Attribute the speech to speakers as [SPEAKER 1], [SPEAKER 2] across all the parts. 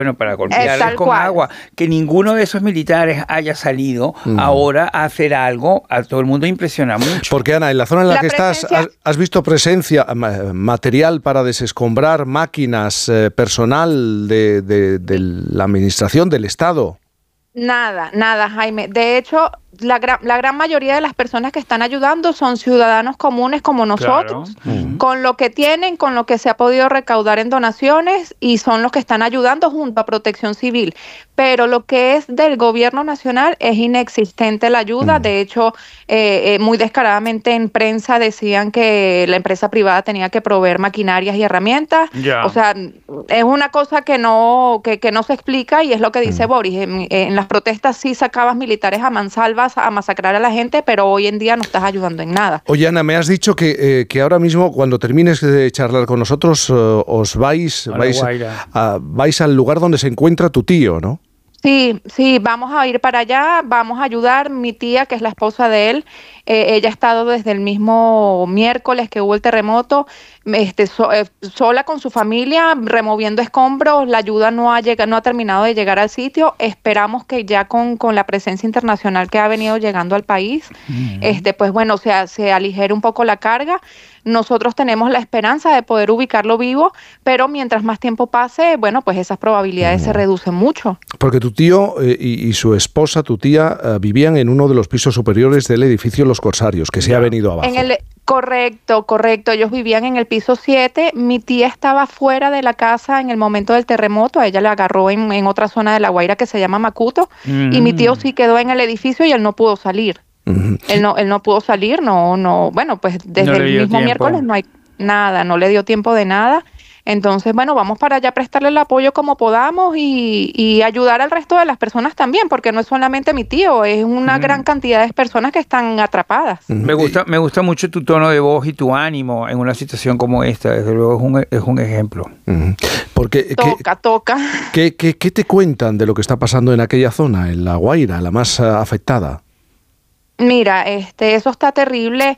[SPEAKER 1] bueno, para golpearles con agua. Que ninguno de esos militares haya salido ahora a hacer algo, a todo el mundo impresiona mucho.
[SPEAKER 2] Porque, Ana, en la zona en la que estás, ¿has visto presencia, material para desescombrar, máquinas, personal de la administración, del Estado?
[SPEAKER 3] Nada, Jaime. De hecho, la gran mayoría de las personas que están ayudando son ciudadanos comunes como nosotros, con lo que tienen, con lo que se ha podido recaudar en donaciones, y son los que están ayudando junto a Protección Civil. Pero lo que es del gobierno nacional es inexistente la ayuda. De hecho, muy descaradamente en prensa decían que la empresa privada tenía que proveer maquinarias y herramientas. O sea, es una cosa que no se explica, y es lo que dice Boris. En las protestas sí sacabas militares a mansalvas a masacrar a la gente, pero hoy en día no estás ayudando en nada.
[SPEAKER 2] Oye, Ana, me has dicho que ahora mismo, cuando termines de charlar con nosotros, os vais al lugar donde se encuentra tu tío, ¿no?
[SPEAKER 3] Sí, vamos a ir para allá, vamos a ayudar. Mi tía, que es la esposa de él, ella ha estado desde el mismo miércoles que hubo el terremoto, sola con su familia, removiendo escombros. La ayuda no ha terminado de llegar al sitio. Esperamos que ya con la presencia internacional que ha venido llegando al país, pues bueno, se aligere un poco la carga. Nosotros tenemos la esperanza de poder ubicarlo vivo, pero mientras más tiempo pase, bueno, pues esas probabilidades se reducen mucho.
[SPEAKER 2] Porque tu tío y su esposa, tu tía, vivían en uno de los pisos superiores del edificio Los Corsarios, que se ha venido abajo.
[SPEAKER 3] Correcto. Ellos vivían en el piso 7. Mi tía estaba fuera de la casa en el momento del terremoto. A ella le agarró en otra zona de La Guaira que se llama Macuto. Y mi tío sí quedó en el edificio y él no pudo salir. Él no pudo salir, bueno, pues desde el mismo miércoles no hay nada, no le dio tiempo de nada. Entonces, bueno, vamos para allá a prestarle el apoyo como podamos y ayudar al resto de las personas también, porque no es solamente mi tío, es una gran cantidad de personas que están atrapadas.
[SPEAKER 1] Me gusta mucho tu tono de voz y tu ánimo en una situación como esta. Desde luego es un ejemplo.
[SPEAKER 2] Porque,
[SPEAKER 3] toca.
[SPEAKER 2] ¿Qué te cuentan de lo que está pasando en aquella zona, en La Guaira, la más afectada?
[SPEAKER 3] Mira, eso está terrible.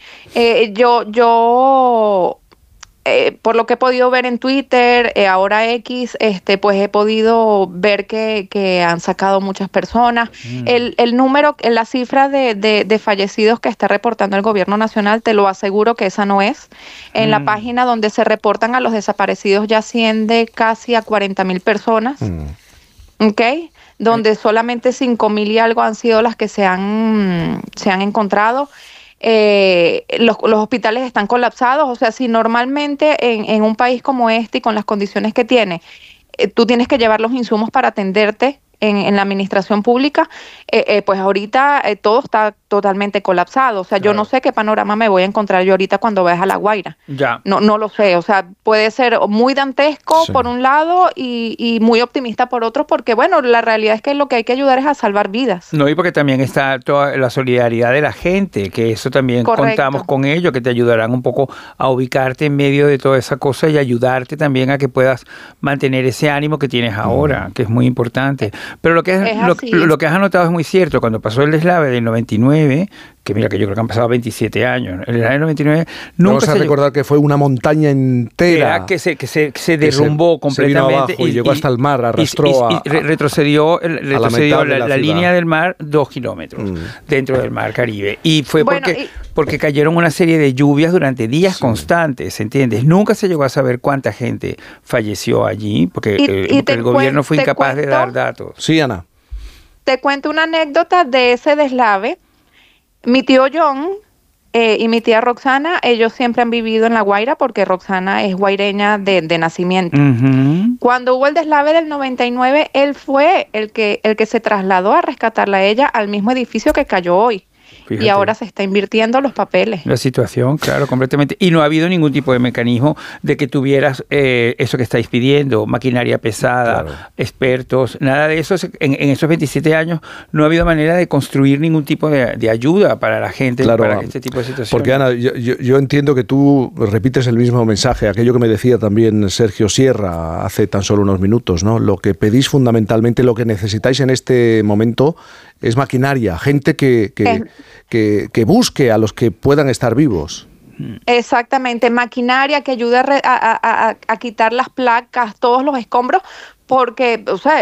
[SPEAKER 3] Yo por lo que he podido ver en Twitter, ahora X, pues he podido ver que han sacado muchas personas. El número, la cifra de fallecidos que está reportando el gobierno nacional, te lo aseguro que esa no es. En la página donde se reportan a los desaparecidos ya asciende casi a 40,000 personas. ¿Ok? Donde solamente 5,000 y algo han sido las que se han encontrado. Los hospitales están colapsados. O sea, si normalmente en un país como este y con las condiciones que tiene, tú tienes que llevar los insumos para atenderte en la administración pública, pues ahorita todo está totalmente colapsado. O sea, yo no sé qué panorama me voy a encontrar yo ahorita cuando vayas a La Guaira. No lo sé. O sea, puede ser muy dantesco por un lado y muy optimista por otro, porque bueno, la realidad es que lo que hay que ayudar es a salvar vidas.
[SPEAKER 1] No, y porque también está toda la solidaridad de la gente, que eso también contamos con ello, que te ayudarán un poco a ubicarte en medio de toda esa cosa y ayudarte también a que puedas mantener ese ánimo que tienes ahora, que es muy importante. Pero lo que has anotado es muy cierto. Cuando pasó el deslave del 99, que mira que yo creo que han pasado 27 años, el deslave del 99
[SPEAKER 2] nunca se recordar que fue una montaña entera
[SPEAKER 1] que se derrumbó completamente
[SPEAKER 2] y llegó hasta el mar, arrastró
[SPEAKER 1] y retrocedió la línea del mar 2 kilómetros dentro del mar Caribe. Y fue porque cayeron una serie de lluvias durante días constantes, ¿entiendes? Nunca se llegó a saber cuánta gente falleció allí, porque el gobierno fue incapaz de dar datos.
[SPEAKER 2] Sí, Ana.
[SPEAKER 3] Te cuento una anécdota de ese deslave. Mi tío John y mi tía Roxana, ellos siempre han vivido en La Guaira porque Roxana es guaireña de nacimiento. Cuando hubo el deslave del 99, él fue el que se trasladó a rescatarla a ella al mismo edificio que cayó hoy. Fíjate. Y ahora se está invirtiendo los papeles. La
[SPEAKER 1] situación, claro, completamente. Y no ha habido ningún tipo de mecanismo de que tuvieras eso que estáis pidiendo, maquinaria pesada, expertos, nada de eso. En esos 27 años no ha habido manera de construir ningún tipo de ayuda para la gente, para este tipo de situaciones.
[SPEAKER 2] Porque, Ana, yo entiendo que tú repites el mismo mensaje, aquello que me decía también Sergio Sierra hace tan solo unos minutos, ¿no? Lo que pedís fundamentalmente, lo que necesitáis en este momento es maquinaria, gente que busque a los que puedan estar vivos.
[SPEAKER 3] Exactamente, maquinaria que ayude a quitar las placas, todos los escombros, porque, o sea,